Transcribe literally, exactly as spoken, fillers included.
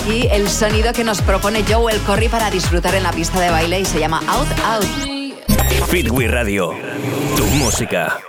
aquí el sonido que nos propone Joel Corry para disfrutar en la pista de baile y se llama Out Out. Fit We Radio, tu música.